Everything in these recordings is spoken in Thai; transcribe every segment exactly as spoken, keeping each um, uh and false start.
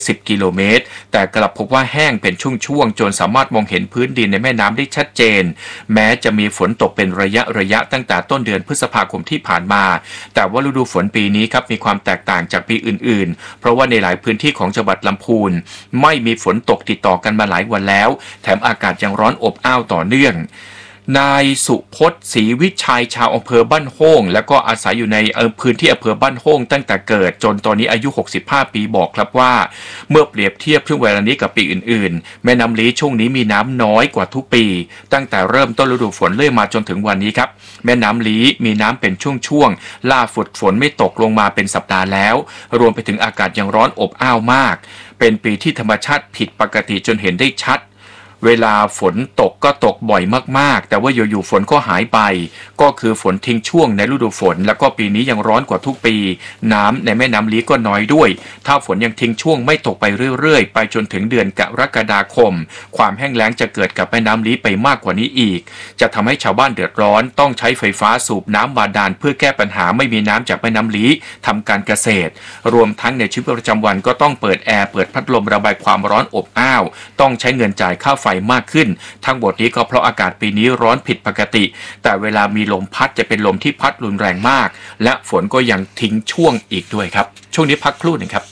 สิบกิโลเมตรแต่กลับพบว่าแห้งเป็นช่วงๆจนสามารถมองเห็นพื้นดินในแม่น้ำได้ชัดเจนแม้จะมีฝนตกเป็นระยะระยะตั้งแต่ต้นเดือนพฤษภาคมที่ผ่านมาแต่ว่าฤดูฝนปีนี้ครับมีความแตกต่างจากปีอื่นๆเพราะว่าในหลายพื้นที่ของจังหวัดลำพูนไม่มีฝนตกติดต่อกันมาหลายวันแล้วแถมอากาศยังร้อนอบอ้าวต่อเนื่องนายสุพจน์ศรีวิชัยชาวอำเภอบ้านโฮ่งและก็อาศัยอยู่ในพื้นที่อำเภอบ้านโฮ่งตั้งแต่เกิดจนตอนนี้อายุหกสิบห้าปีบอกครับว่าเมื่อเปรียบเทียบช่วงเวลานี้กับปีอื่นๆแม่น้ำลี้ช่วงนี้มีน้ำน้อยกว่าทุกปีตั้งแต่เริ่มต้นฤดูฝนเรื่อยมาจนถึงวันนี้ครับแม่น้ำลี้มีน้ำเป็นช่วงๆล่าฝนฝนไม่ตกลงมาเป็นสัปดาห์แล้วรวมไปถึงอากาศยังร้อนอบอ้าวมากเป็นปีที่ธรรมชาติผิดปกติจนเห็นได้ชัดเวลาฝนตกก็ตกบ่อยมากๆแต่ว่าอยู่ๆฝนก็หายไปก็คือฝนทิ้งช่วงในฤดูฝนแล้วก็ปีนี้ยังร้อนกว่าทุกปีน้ำในแม่น้ำลี้ก็น้อยด้วยถ้าฝนยังทิ้งช่วงไม่ตกไปเรื่อยๆไปจนถึงเดือนกรกฎาคมความแห้งแล้งจะเกิดกับแม่น้ำลี้ไปมากกว่านี้อีกจะทำให้ชาวบ้านเดือดร้อนต้องใช้ไฟฟ้าสูบน้ำบาดาลเพื่อแก้ปัญหาไม่มีน้ำจากแม่น้ำลี้ทำการเกษตรรวมทั้งในชีวิตประจำวันก็ต้องเปิดแอร์เปิดพัดลมระบายความร้อนอบอ้าวต้องใช้เงินจ่ายค่าไฟมากขึ้นทั้งหมดนี้ก็เพราะอากาศปีนี้ร้อนผิดปกติแต่เวลามีลมพัดจะเป็นลมที่พัดรุนแรงมากและฝนก็ยังทิ้งช่วงอีกด้วยครับช่วงนี้พักครู่หนึ่งครับ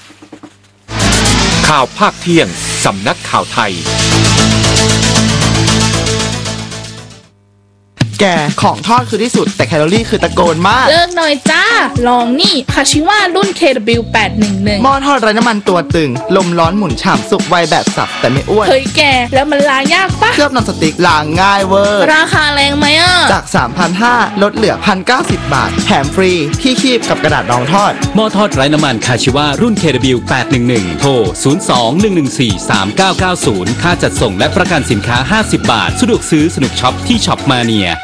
ข่าวภาคเที่ยงสำนักข่าวไทยแกของทอดคือที่สุดแต่แคลอรี่คือตะโกนมากเลิกหน่อยจ้าลองนี่คาชิว่ารุ่น เค ดับเบิลยู แปดหนึ่งหนึ่งหม้อทอดไร้น้ำมันตัวตึงลมร้อนหมุนฉ่ำสุกไวแบบสับแต่ไม่อ้วนเฮ้ยแกแล้วมันล้างยากปะเคลือบนอนสติ๊กล้างง่ายเวอร์ราคาแรงไหมอ่ะจาก สามพันห้าร้อย ลดเหลือ หนึ่งพันเก้าสิบ บาทแถมฟรีที่คีบกับกระดาษรองทอดหม้อทอดไร้น้ำมันคาชิว่ารุ่น เค ดับเบิลยู แปดหนึ่งหนึ่ง โทรศูนย์ สอง หนึ่ง หนึ่ง สี่ สาม เก้า เก้า ศูนย์ค่าจัดส่งและประกันสินค้าห้าสิบบาทสะดวกซื้อสนุกช็อปที่ช็อปมาเนีย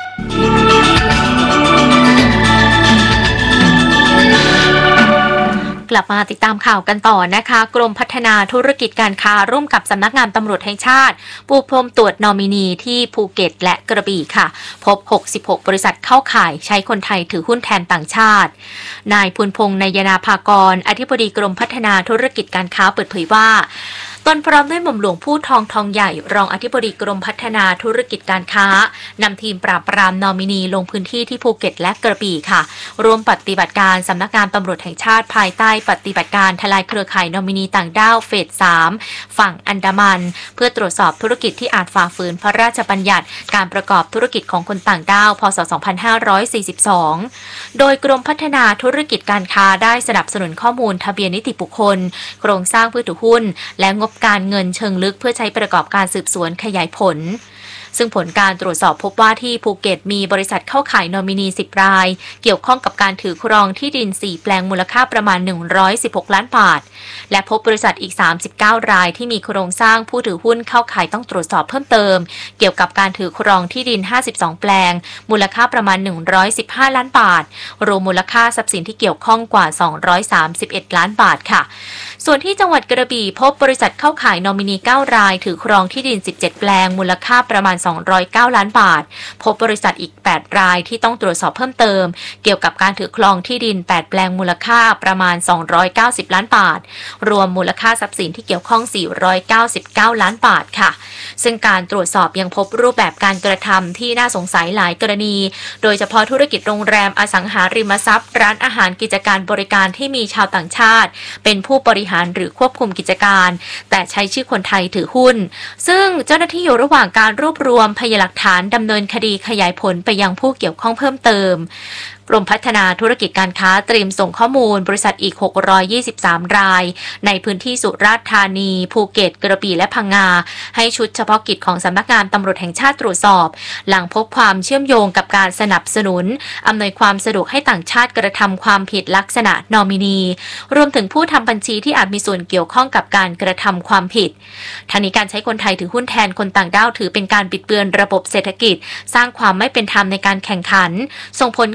กลับมาติดตามข่าวกันต่อนะคะกรมพัฒนาธุรกิจการค้าร่วมกับสำนักงานตำรวจแห่งชาติปูพรมตรวจนอมินีที่ภูเก็ตและกระบี่ค่ะพบหกสิบหกบริษัทเข้าข่ายใช้คนไทยถือหุ้นแทนต่างชาตินายพูนพงษ์นายนาภากรอธิบดีกรมพัฒนาธุรกิจการค้าเปิดเผยว่าตนพร้อมด้วยหม่อมหลวงผู้ทองทองใหญ่รองอธิบดีกรมพัฒนาธุรกิจการค้านำทีมปราบปรามนอมินีลงพื้นที่ที่ภูเก็ตและกระบี่ค่ะร่วมปฏิบัติการสำนักงานตำรวจแห่งชาติภายใต้ปฏิบัติการทลายเครือข่ายนอมินีต่างด้าวเฟสสามฝั่งอันดามันเพื่อตรวจสอบธุรกิจที่อาจฝ่าฝืนพระราชบัญญัติการประกอบธุรกิจของคนต่างด้าวพ.ศ. สองพันห้าร้อยสี่สิบสองโดยกรมพัฒนาธุรกิจการค้าได้สนับสนุนข้อมูลทะเบียนนิติบุคคลโครงสร้างผู้ถือหุ้นและงบการเงินเชิงลึกเพื่อใช้ประกอบการสืบสวนขยายผลซึ่งผลการตรวจสอบพบว่าที่ภูเก็ตมีบริษัทเข้าข่ายนอมินีสิบรายเกี่ยวข้องกับการถือครองที่ดินสี่แปลงมูลค่าประมาณหนึ่งร้อยสิบหกล้านบาทและพบบริษัทอีกสามสิบเก้ารายที่มีโครงสร้างผู้ถือหุ้นเข้าข่ายต้องตรวจสอบเพิ่มเติมเกี่ยวกับการถือครองที่ดินห้าสิบสองแปลงมูลค่าประมาณหนึ่งร้อยสิบห้าล้านบาทรวมมูลค่าทรัพย์สินที่เกี่ยวข้องกว่าสองร้อยสามสิบเอ็ดล้านบาทค่ะส่วนที่จังหวัดกระบี่พบบริษัทเข้าข่ายนอมินีเก้ารายถือครองที่ดินสิบเจ็ดแปลงมูลค่าประมาณสองร้อยเก้าล้านบาทพบบริษัทอีกแปดรายที่ต้องตรวจสอบเพิ่มเติมเกี่ยวกับการถือครองที่ดินแปดแปลงมูลค่าประมาณสองร้อยเก้าสิบล้านบาทรวมมูลค่าทรัพย์สินที่เกี่ยวข้องสี่ร้อยเก้าสิบเก้าล้านบาทค่ะซึ่งการตรวจสอบยังพบรูปแบบการกระทำที่น่าสงสัยหลายกรณีโดยเฉพาะธุรกิจโรงแรมอสังหาริมทรัพย์ร้านอาหารกิจการบริการที่มีชาวต่างชาติเป็นผู้บริหารหรือควบคุมกิจการแต่ใช้ชื่อคนไทยถือหุ้นซึ่งเจ้าหน้าที่อยู่ระหว่างการรวบรวมพยานหลักฐานดำเนินคดีขยายผลไปยังผู้เกี่ยวข้องเพิ่มเติมกรมพัฒนาธุรกิจการค้าเตรียมส่งข้อมูลบริษัทอีกหกร้อยยี่สิบสามรายในพื้นที่สุราษฎร์ธานีภูเก็ตกระบี่และพังงาให้ชุดเฉพาะกิจของสำนักงานตำรวจแห่งชาติตรวจสอบหลังพบความเชื่อมโยงกับการสนับสนุนอำนวยความสะดวกให้ต่างชาติกระทำความผิดลักษณะนอมินีรวมถึงผู้ทำบัญชีที่อาจมีส่วนเกี่ยวข้องกับการกระทำความผิดทั้งนี้การใช้คนไทยถือหุ้นแทนคนต่างด้าวถือเป็นการบิดเบือนระบบเศรษฐกิจสร้างความไม่เป็นธรรมในการแข่งขันส่งผลกระทบ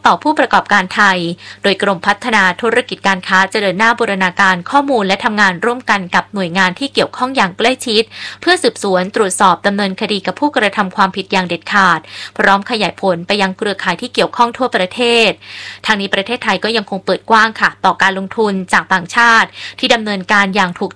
ต่อผู้ประกอบการไทยโดยกรมพัฒนาธุรกิจการค้าจะเดินหน้าบูรณาการข้อมูลและทำงานร่วมกันกับหน่วยงานที่เกี่ยวข้องอย่างใกล้ชิดเพื่อสืบสวนตรวจสอบดำเนินคดีกับผู้กระทำความผิดอย่างเด็ดขาดพร้อมขยายผลไปยังเครือข่ายที่เกี่ยวข้องทั่วประเทศทางนี้ประเทศไทยก็ยังคงเปิดกว้างค่ะต่อการลงทุนจากต่างชาติที่ดำเนินการอย่างถูก